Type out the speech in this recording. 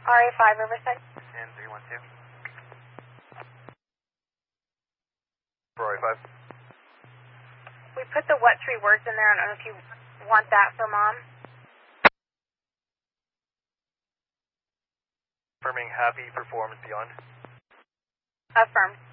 RA5 Riverside. And 312. For RA5. We put the what 3 words in there. I don't know if you want that for Mom. Affirming happy performance beyond. Affirmed.